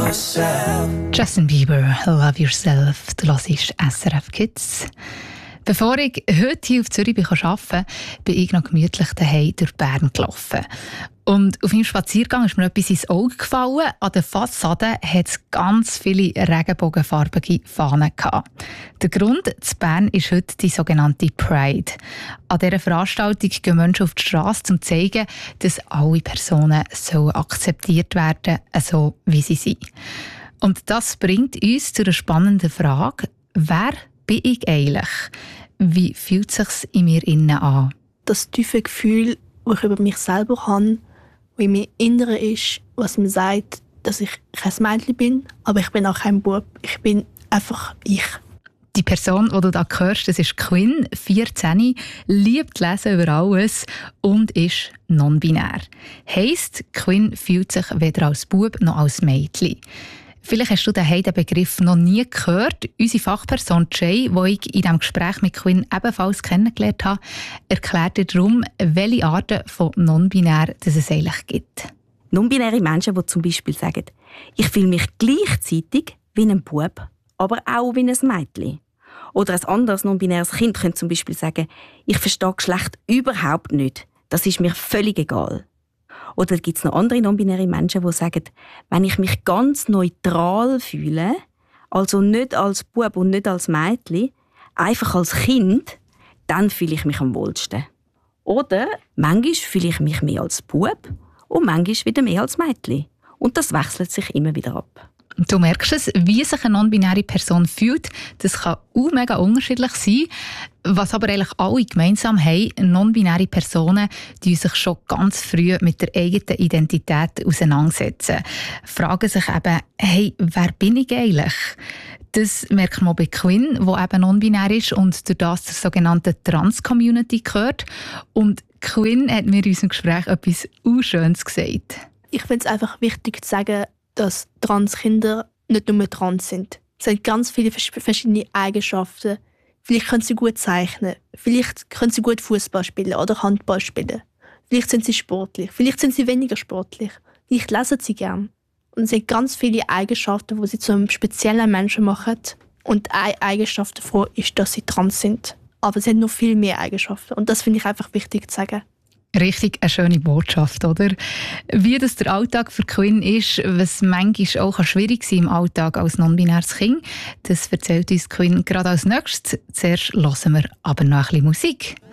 Justin Bieber, Love Yourself. Du hörst SRF Kids. Bevor ich heute hier auf Zürich arbeiten bin, bin ich noch gemütlich daheim durch Bern gelaufen. Und auf meinem Spaziergang ist mir etwas ins Auge gefallen. An der Fassade hat es ganz viele regenbogenfarbige Fahnen gehabt. Der Grund in Bern ist heute die sogenannte Pride. An dieser Veranstaltung gehen Menschen auf die Straße, um zu zeigen, dass alle Personen so akzeptiert werden, so wie sie sind. Und das bringt uns zu einer spannenden Frage: Wer bin ich eigentlich? Wie fühlt es sich in mir innen an? Das tiefe Gefühl, das ich über mich selber habe, das in mir Inneren ist, was mir sagt, dass ich kein Mädchen bin, aber ich bin auch kein Bub. Ich bin einfach ich. Die Person, die du da hörst, das ist Quinn, 14, liebt Lesen über alles und ist non-binär. Heisst, Quinn fühlt sich weder als Bub noch als Mädchen. Vielleicht hast du den Begriff noch nie gehört. Unsere Fachperson Jay, die ich in diesem Gespräch mit Quinn ebenfalls kennengelernt habe, erklärt dir darum, welche Arten von non-binär es eigentlich gibt. Non-binäre Menschen, die zum Beispiel sagen, ich fühle mich gleichzeitig wie ein Bub, aber auch wie ein Mädchen. Oder ein anderes non-binäres Kind könnte zum Beispiel sagen, ich verstehe Geschlecht überhaupt nicht. Das ist mir völlig egal. Oder gibt es noch andere non-binäre Menschen, die sagen, wenn ich mich ganz neutral fühle, also nicht als Bub und nicht als Mädchen, einfach als Kind, dann fühle ich mich am wohlsten. Oder manchmal fühle ich mich mehr als Bub und manchmal wieder mehr als Mädchen. Und das wechselt sich immer wieder ab. Du merkst es, wie sich eine non-binäre Person fühlt. Das kann auch mega unterschiedlich sein. Was aber eigentlich alle gemeinsam haben, non-binäre Personen, die sich schon ganz früh mit der eigenen Identität auseinandersetzen. Fragen sich eben, hey, wer bin ich eigentlich? Das merkt man bei Quinn, die eben non-binär ist und durch das zur sogenannten Trans-Community gehört. Und Quinn hat mir in unserem Gespräch etwas Schönes gesagt. Ich finde es einfach wichtig zu sagen, dass Transkinder nicht nur trans sind. Sie haben ganz viele verschiedene Eigenschaften. Vielleicht können sie gut zeichnen, vielleicht können sie gut Fußball spielen oder Handball spielen. Vielleicht sind sie sportlich, vielleicht sind sie weniger sportlich. Vielleicht lesen sie gern. Und sie haben ganz viele Eigenschaften, die sie zu einem speziellen Menschen machen. Und eine Eigenschaft davon ist, dass sie trans sind. Aber sie haben noch viel mehr Eigenschaften. Und das finde ich einfach wichtig zu sagen. Richtig eine schöne Botschaft, oder? Wie das der Alltag für Quinn ist, was manchmal auch schwierig sein im Alltag als non-binäres Kind, das erzählt uns Quinn gerade als nächstes. Zuerst hören wir aber noch ein bisschen Musik.